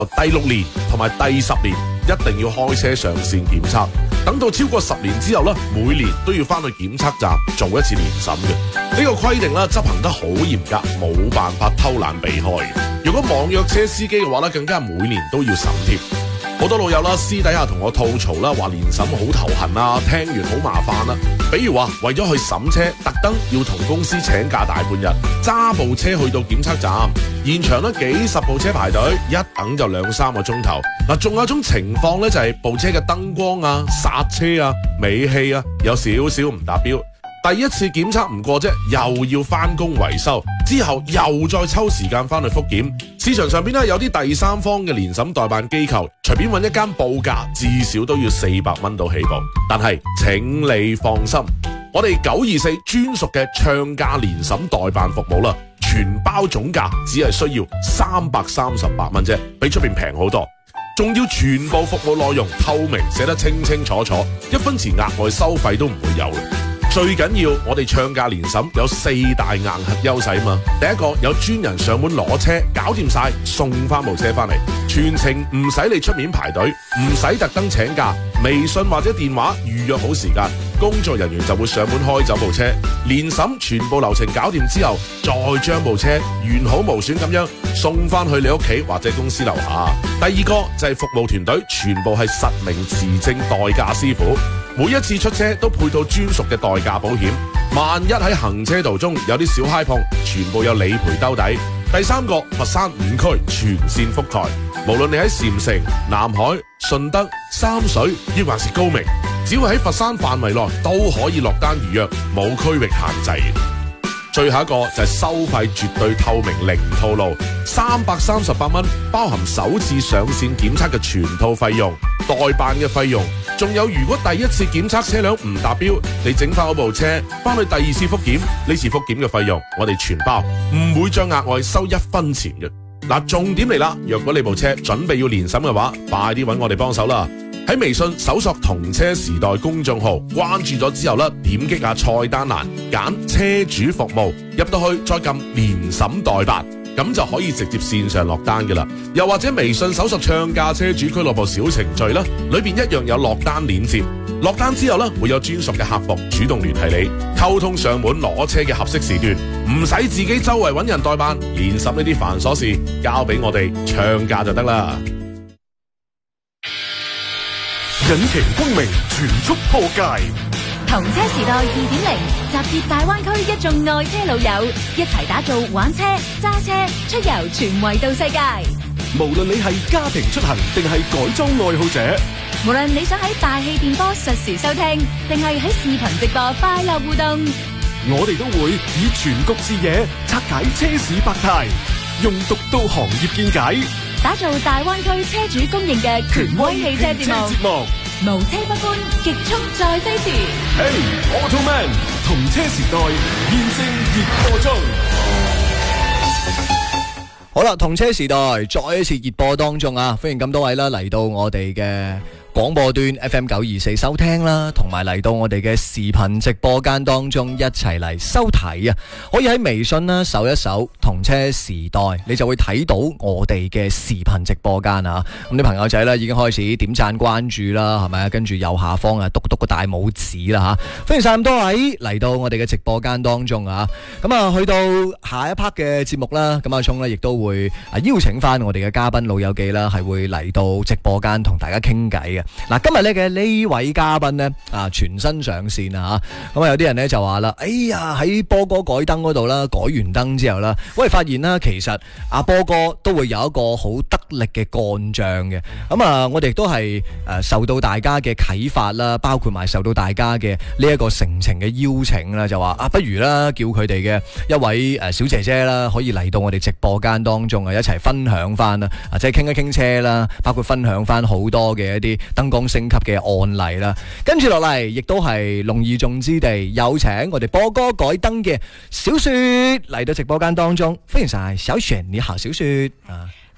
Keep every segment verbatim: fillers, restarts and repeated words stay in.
第六年同埋第十年一定要開車上線檢測，等到超過十年之後咧，每年都要翻去檢測站做一次年審嘅。呢個規定咧執行得好嚴格，冇辦法偷懶避開。如果網約車司機嘅話咧，更加每年都要審貼。好多老友啦，私底下同我吐槽啦，話年審好頭痕啊，聽完好麻煩啦。比如話為咗去審車，特登要同公司請假大半日，揸部車去到檢測站，現場咧幾十部車排隊，一等就兩三個鐘頭。嗱，仲有一種情況咧，就係部車嘅燈光啊、剎車啊、尾氣啊，有少少唔達標。第一次檢測唔過啫，又要翻工維修，之後又再抽時間翻去復檢。市場上邊咧有啲第三方嘅年審代辦機構，隨便揾一間報價，至少都要四百蚊到起步。但係請你放心，我哋九二四專屬嘅唱價年審代辦服務啦，全包總價只係需要三百三十八蚊啫，比出邊平好多。仲要全部服務內容透明，寫得清清楚楚，一分錢額外收費都唔會有。最緊要我哋唱價年審有四大硬核優勢嘛。第一個有專人上門攞車，搞掂晒送翻部車翻嚟，全程唔使你出面排隊，唔使特登請假，微信或者電話預約好時間，工作人員就會上門開走部車。年審全部流程搞掂之後，再將部車完好無損咁樣送翻去你屋企或者公司樓下。第二個就係服務團隊全部係實名持證代駕師傅，每一次出車都配套專屬嘅代駕保險，萬一喺行車途中有啲小嗨碰，全部有理賠兜底。第三個，佛山五區全線覆蓋，無論你喺禪城、南海、順德、三水，抑或是高明，只要喺佛山範圍內都可以落單預約，冇區域限制。最後一個就係收費絕對透明，零套路，三百三十八蚊包含首次上線檢測嘅全套費用、代辦嘅費用，仲有如果第一次檢測車輛唔達標，你整翻嗰部車翻去第二次復檢，呢次復檢嘅費用我哋全包，唔會再額外收一分錢嘅。嗱，重點嚟啦，若果你部車準備要年審嘅話，快啲揾我哋幫手啦！喺微信搜索同車時代公眾號，關注咗之後咧，點擊下菜單欄，揀車主服務，入到去再撳年審代辦，咁就可以直接線上落單嘅啦。又或者微信搜索唱價車主俱樂部小程序啦，裏邊一樣有落單鏈接。落單之後咧，會有專屬嘅客服主動聯繫你，溝通上門攞車嘅合適時段，唔使自己周圍揾人代辦，年審呢啲繁瑣事交俾我哋唱價就得啦。 引擎光明全速破界， 同車時代二點零，集結大灣區一眾愛車老友，一齊打造玩車、揸車、出遊全維度世界。 無論你係家庭出行定係改裝愛好者， 無論你想喺大氣電波實時收聽，定係喺視頻直播快樂互動， 我哋都會以全局視野拆解車市百態，用獨到行業見解， 打造大灣區車主公認嘅權威汽車節目。無車不歡，極速再飛馳。 Hey Automan， 同車時代現正熱播中。 好啦，同車時代再一次熱播當中啊！歡迎咁多位啦嚟到我哋嘅廣播端 F M 九二四收聽啦，同埋嚟到我哋嘅視頻直播間當中一齊嚟收睇啊！可以喺微信啦搜一搜同車時代，你就會睇到我哋嘅視頻直播間啊！咁啲朋友仔咧已經開始點讚關注啦，係咪啊？跟住右下方啊，篤篤個大拇指啦吓！歡迎晒咁多位嚟到我哋嘅直播間當中啊！咁啊，去到下一 part 嘅節目啦，咁阿聰咧亦都會啊邀請翻我哋嘅嘉賓老友記啦，係會嚟到直播間同大家傾偈嘅。嗱，今日咧嘅呢位嘉賓咧啊，全新上線啊吓，咁啊有啲人咧就話啦，哎呀喺波哥改燈嗰度啦，改完燈之後啦，喂發現啦，其實阿波哥都會有一個好得力嘅幹將嘅，咁啊我哋都係誒受到大家嘅啟發啦，包括埋受到大家嘅呢一個盛情嘅邀請啦，就話啊不如啦叫佢哋嘅一位誒小姐姐啦，可以嚟到我哋直播間當中啊，一齊分享翻啦，啊即係傾一傾車啦，包括分享翻好多嘅一啲燈光升級嘅案例啦，跟住落嚟亦都係隆而重之地有請我哋波哥改燈嘅小雪嚟到直播間當中，歡迎晒小雪，你好小雪啊！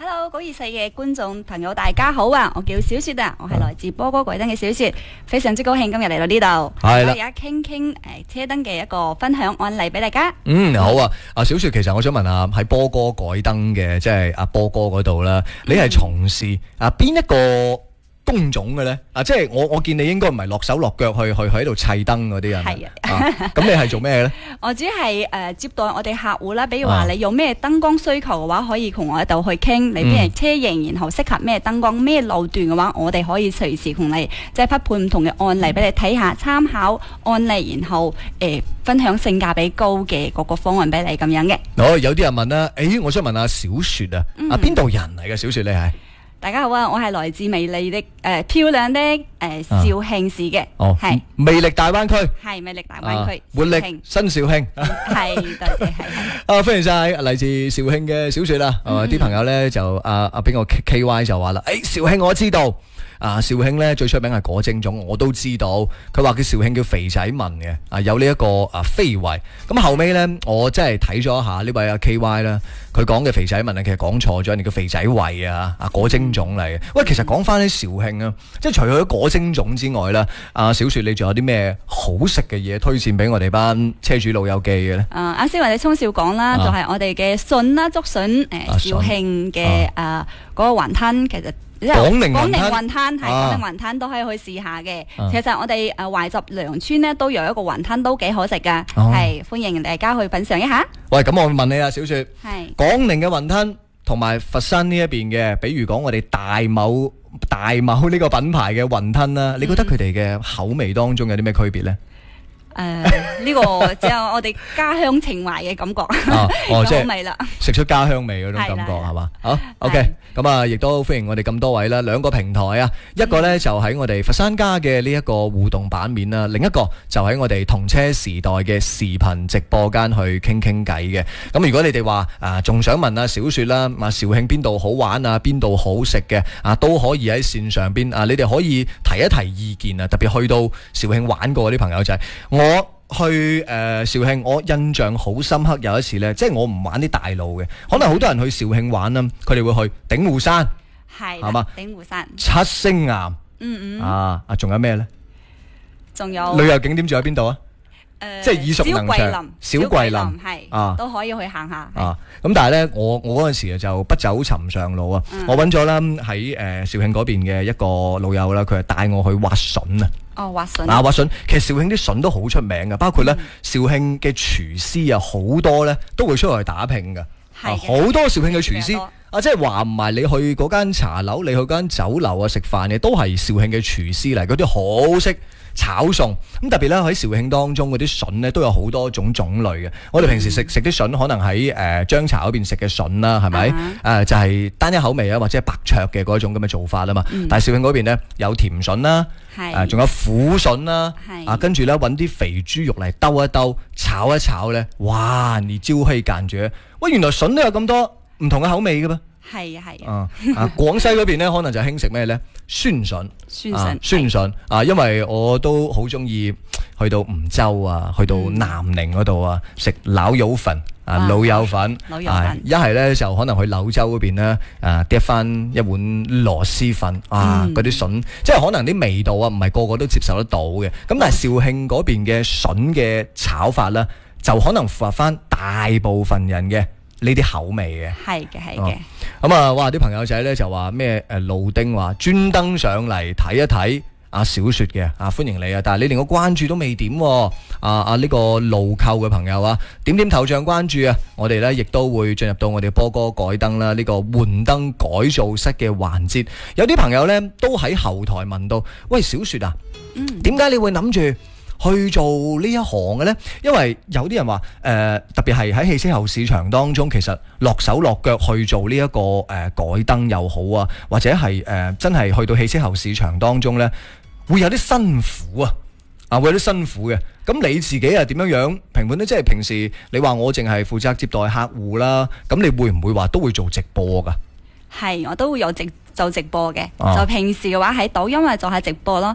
Hello， 九二四嘅觀眾朋友，大家好啊！我叫小雪啊，我係來自波哥鬼燈嘅小雪，非常之高興今日嚟到呢度， 係啦而家傾傾誒車燈嘅一個分享案例俾大家。 嗯，好啊，阿小雪，其實我想問下喺波哥改燈嘅，即係阿波哥嗰度啦，你係從事啊邊一個工種嘅咧？啊，即係我我見你應該唔係落手落腳去去喺度砌燈嗰啲人， 係啊啊，咁你係做咩嘅咧？ 我主要係誒接待我哋客戶啦，比如話你有咩燈光需求嘅話，可以同我喺度去傾，你邊係車型，然後適合咩燈光咩路段嘅話，我哋可以隨時同你即係匹配唔同嘅案例俾你睇下，參考案例，然後誒、呃、分享性價比高嘅嗰個方案俾你咁樣嘅。 哦，有啲人問啦，誒，我想問下小雪啊，啊邊度人嚟嘅小雪你係？ 大家好啊，我係來自美麗的誒、呃、漂亮的誒、呃、肇慶市嘅， 哦， 係魅力大灣區， 係魅力大灣區， 活力肇慶新肇慶。 係多謝係係。 啊，歡迎晒嚟自肇慶嘅小雪啦，係嘛？啲朋友咧就阿阿邊個 K Y 就話啦，誒，肇慶我知道。啊，肇慶咧最出名係果蒸粽，我都知道。佢話叫肇慶叫肥仔文嘅，啊有呢一個啊非遺。咁後尾咧，我真係睇咗一下呢位阿 K Y 啦，佢講嘅肥仔文啊，其實講錯咗，人哋叫肥仔胃啊，啊果蒸粽嚟嘅。喂，其實講翻啲肇慶啊，即係除咗果蒸粽之外咧，阿小雪你仲有啲咩好食嘅嘢推薦俾我哋班車主老友記嘅咧？ 啊，啱先或者聰少講啦，就係我哋嘅筍啦，竹筍誒肇慶嘅誒嗰個雲吞，其實。 廣寧雲吞， 廣寧雲吞係廣寧雲吞都可以去試下嘅。其實我哋誒懷集良村咧都有一個雲吞都幾好食噶，係歡迎大家去品嘗一下。 喂，咁我問你啊，小雪， 係廣寧嘅雲吞同埋佛山呢一邊嘅，比如講我哋大某大某呢個品牌嘅雲吞啦，你覺得佢哋嘅口味當中有啲咩區別咧？ 誒，呢個只有我哋家鄉情懷嘅感覺， 哦，即係味啦， 食出家鄉味嗰種感覺係嘛？好 ，OK，咁啊，亦都歡迎我哋咁多位啦，兩個平台啊，一個咧就喺我哋佛山家嘅呢一個互動版面啦，另一個就喺我哋同車時代嘅視頻直播間去傾傾偈嘅。咁如果你哋話啊，仲想問啊小雪啦，啊肇慶邊度好玩啊，邊度好食嘅啊，都可以喺線上邊啊，你哋可以提一提意見啊，特別去到肇慶玩過嗰啲朋友就係我。我去誒肇慶，我印象好深刻。有一次呢，即係我唔玩啲大路嘅，可能好多人去肇慶玩啦，佢哋會去鼎湖山， 係係嘛？ 鼎湖山、 七星岩， 嗯嗯， 啊啊，仲有咩呢？ 仲有旅遊景點仲喺邊度啊？ 誒， 即係耳熟能詳，小桂林係啊，都可以去行下啊。咁但係呢，我我嗰陣時就不走尋常路啊，我揾咗啦喺誒肇慶嗰邊嘅一個老友啦，佢係帶我去挖筍啊。 哦，挖筍啊，挖筍，其實肇慶啲筍都好出名噶，包括咧肇慶嘅廚師啊，好多咧都會出去打拼噶，好多肇慶嘅廚師啊，即係話唔埋你去嗰間茶樓，你去嗰間酒樓啊食飯嘅，都係肇慶嘅廚師嚟，嗰啲好識炒餸。咁特別咧喺肇慶當中嗰啲筍咧都有好多種種類嘅。我哋平時食食啲筍，可能喺誒張茶嗰邊食嘅筍啦，係咪？誒、uh-huh. 呃、就係、是、單一口味啊，或者係白灼嘅嗰種咁嘅做法啊嘛。嗯、但係肇慶嗰邊咧有甜筍啦，誒仲、呃、有苦筍啦，啊跟住咧揾啲肥豬肉嚟兜一兜，炒一炒咧，哇！你朝氣間住，喂，原來筍都有咁多唔同嘅口味嘅噃。 係啊係啊！啊廣西嗰邊咧，可能就興食咩咧？酸筍， 酸筍， 酸筍啊！因為我都好中意去到梧州啊，去到南寧嗰度啊，食老友粉啊，老友粉，啊一係咧就可能去柳州嗰邊咧，啊跌翻一碗螺螄粉啊，嗰啲筍，即係可能啲味道啊，唔係個個都接受得到嘅。咁但係肇慶嗰邊嘅筍嘅炒法咧，就可能符合翻大部分人嘅呢啲口味嘅。 係嘅係嘅。 咁啊，哇！啲朋友仔咧就話咩誒路丁話專登上嚟睇一睇阿小雪嘅啊，歡迎你啊！但係你連個關注都未點喎，啊啊呢個路購嘅朋友啊，點點頭像關注啊！我哋咧亦都會進入到我哋波哥改燈啦，呢個換燈改造室嘅環節。有啲朋友咧都喺後台問到：喂，小雪啊，點解你會諗住去做呢一行嘅呢？因為有啲人話誒、呃，特別係喺汽車後市場當中，其實落手落腳去做呢、這、一個誒、呃、改燈又好啊，或者係誒、呃、真係去到汽車後市場當中呢，會有啲辛苦啊，啊會有啲辛苦嘅。咁你自己係點樣樣評判呢？即係平時你話我淨係負責接待客戶啦，咁你會唔會話都會做直播噶？ 係，我都會有直做直播嘅、啊。就平時嘅話喺抖音咪做下直播咯。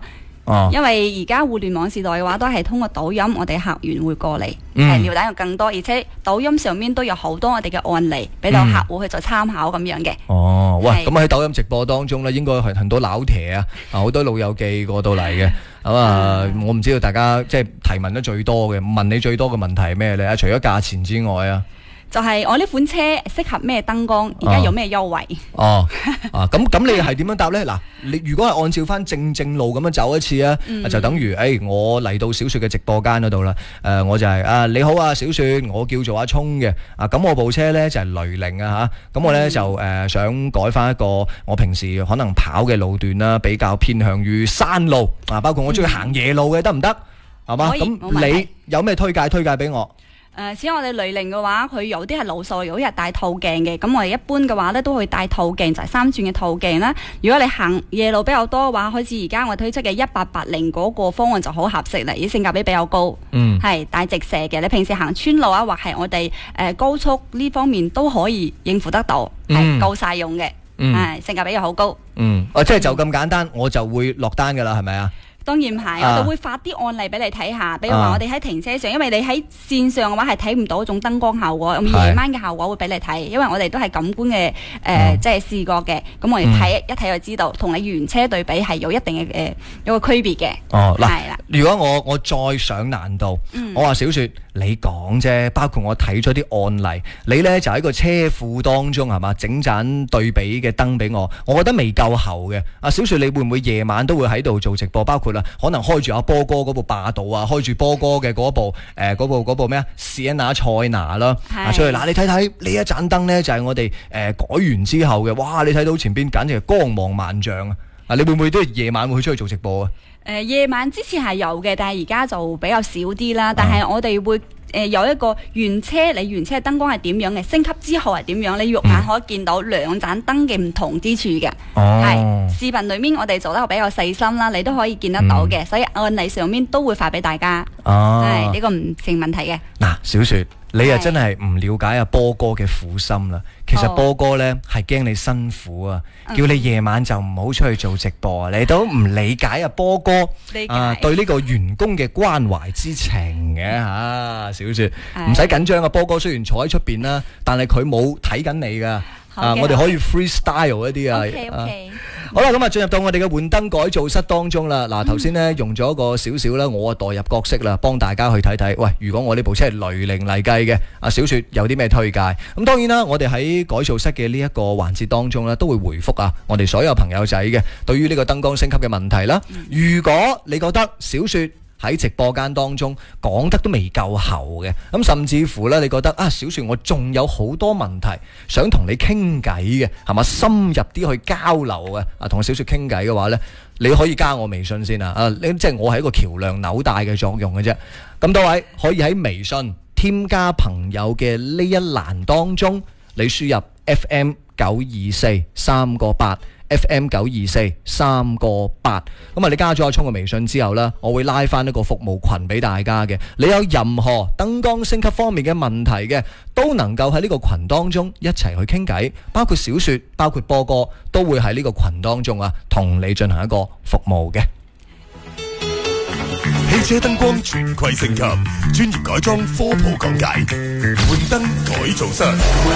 哦， 因為而家互聯網時代嘅話，都係通過抖音，我哋客源會過嚟，係、 嗯了解更多，而且抖音上面都有好多我哋嘅案例，俾到客戶去做參考咁樣嘅。 哦，喂， 係咁喺抖音直播當中咧，應該係很多老鐵啊，啊好多老友記過到嚟嘅。咁啊，我唔知道大家即係提問得最多嘅，問你最多嘅問題係咩咧？除咗價錢之外啊， 就係我呢款車適合咩燈光，而家有咩優惠？ 哦，啊，咁咁你係點樣答咧？嗱，你如果係按照翻正正路咁樣走一次啊， 嗯就等於誒、哎、我嚟到小雪嘅直播間嗰度啦。誒、呃，我就係、啊你好啊，小雪，我叫做阿聰嘅。啊，咁我部車咧就係、雷凌啊嚇，咁我咧、 嗯、 就誒、呃、想改翻一個我平時可能跑嘅路段啦，比較偏向於山路啊，包括我中意行夜路嘅，得唔得？係嘛？ 可以冇問咁題你有咩推介推介俾我？ 誒、呃，似我哋雷凌嘅話，佢有啲係路數，有啲係帶套鏡嘅。咁我哋一般嘅話咧，都會帶套鏡，就係、是、三轉嘅套鏡啦。如果你行夜路比較多嘅話，好似而家我推出嘅一八八零嗰個方案就好合適啦，而性價比比較高， 嗯， 係帶直射嘅。你平時行村路啊，或係我哋誒、呃、高速呢方面都可以應付得到，係、 嗯、 夠晒用嘅，係、 嗯、 性價比又好高。 嗯，哦、啊，即係就咁簡單，我就會落單噶啦，係咪啊？ 當然唔係， 啊我哋會發啲案例俾你睇下，比如話我哋喺停車上，因為你喺線上嘅話係睇唔到嗰種燈光效果，咁夜晚嘅效果會俾你睇，因為我哋都係感官嘅誒、呃嗯，即係視覺嘅，咁我哋睇、嗯、一睇就知道，同你原車對比係有一定嘅誒、呃、有個區別嘅。 哦，嗱， 係啦， 如果我我再上難度，嗯、我話小雪你講啫，包括我睇咗啲案例，你咧就喺個車庫當中係嘛，整盞對比嘅燈俾我，我覺得未夠喉嘅。阿小雪你會唔會夜晚都會喺度做直播？包括可能開住阿波哥嗰部霸道啊，開住波哥嘅嗰部誒嗰、呃、部嗰部咩啊，Sienna 塞拿啦，出去嗱，你睇睇呢一盞燈咧就係我哋誒、呃、改完之後嘅，哇！你睇到前邊簡直係光芒萬丈啊！啊，你會唔會都係夜晚會出去做直播啊？誒、 呃，夜晚之前係有嘅，但係而家就比較少啲啦。但係我哋會。誒、呃，有一個原車，你原車燈光係點樣嘅？升級之後係點樣？你肉眼可以見到兩盞燈嘅唔同之處嘅。係、哦、視頻裏面我哋做得比較細心啦，你都可以見得到嘅、嗯。所以案例上面都會發俾大家。哦，係呢、這個唔成問題嘅。嗱， 小雪，你啊真係唔了解阿波哥嘅苦心啦。其實波哥咧係驚你辛苦啊，叫你夜晚就唔好出去做直播啊！你都唔理解啊，波哥啊對呢個員工嘅關懷之情嘅吓，小雪唔使緊張啊！波哥雖然坐喺出邊啦，但係佢冇睇緊你噶。啊！我哋可以 freestyle 一啲啊。 Okay, okay. 好啦，咁啊進入到我哋嘅換燈改造室當中啦。嗱，頭先呢用咗一個少少啦，我啊代入角色啦，幫大家去睇睇。喂，如果我呢部車係雷凌嚟計嘅，阿小雪有啲咩推介？咁當然啦，我哋喺改造室嘅呢一個環節當中呢，都會回覆啊我哋所有朋友仔嘅對於呢個燈光升級嘅問題啦。如果你覺得小雪喺直播間當中講得都未夠喉嘅，咁甚至乎咧，你覺得啊，小雪我仲有好多問題想同你傾偈嘅，係嘛，深入啲去交流嘅，啊，同小雪傾偈嘅話呢，你可以加我微信先啊，啊，即係我係一個橋梁紐帶嘅作用嘅啫。咁多位可以喺微信添加朋友嘅呢一欄當中，你輸入 F M 九二四三個八。F M 九二四三個八，咁啊你加咗阿聰嘅微信之後呢，我會拉翻一個服務群俾大家嘅。你有任何燈光升級方面嘅問題嘅，都能夠喺呢個群當中一齊去傾偈，包括小雪，包括波哥，都會喺呢個群當中啊，同你進行一個服務嘅。 汽車燈光全季升級，專業改裝科普講解，換燈改造室。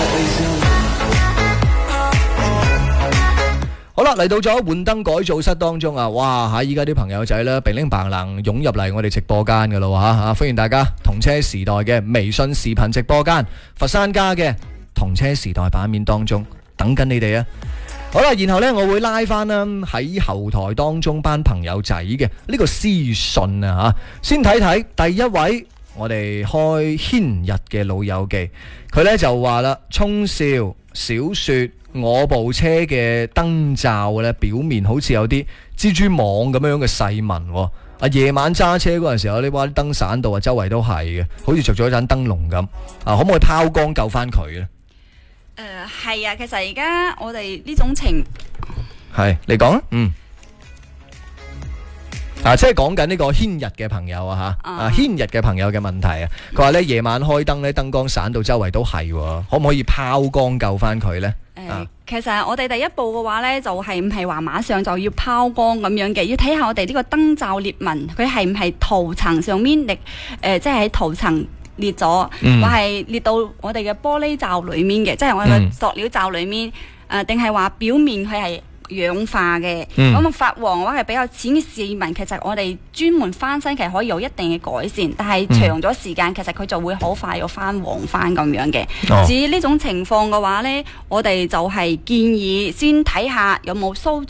好啦，嚟到咗換燈改造室當中啊！哇吓，依家啲朋友仔咧，乒鈴乓啷湧入嚟我哋直播間噶啦吓吓，歡迎大家同車時代嘅微信視頻直播間，佛山家嘅同車時代版面當中等緊你哋啊！好啦，然後呢，我會拉翻啦喺後台當中班朋友仔嘅呢個私信啊吓，先睇睇第一位我哋開軒日嘅老友記，佢呢就話啦，聰少小雪。我部車嘅燈罩咧，表面好似有啲蜘蛛網咁樣嘅細紋。啊，夜晚揸車嗰陣時候，你話啲燈散到啊，周圍都係嘅，好似着咗一盞燈籠咁。啊，可唔可以拋光救翻佢咧？ 誒，係啊，其實而家我哋呢種情係你講啊，嗯。 啊，即係講緊呢個軒日嘅朋友啊嚇，啊軒日嘅朋友嘅問題啊，佢話咧夜晚開燈咧燈光散到周圍都係喎，可唔可以拋光救翻佢咧？ 誒、呃，其實我哋第一步嘅話咧，就係唔係話馬上就要拋光咁樣嘅，要睇下我哋呢個燈罩裂紋，佢係唔係塗層上面裂，誒、呃，即係喺塗層裂咗， 嗯、 或係裂到我哋嘅玻璃罩裡面嘅，即係我哋嘅塑料罩裡面，誒、呃，定係話表面佢係氧化嘅，咁啊、嗯、發黃嘅話係比較淺嘅市民，其實我哋專門翻新其實可以有一定嘅改善，但係長咗時間，嗯、其實佢就會好快又翻黃翻咁樣嘅。哦、至於呢種情況嘅話呢，我哋就係建議先睇下有冇蘇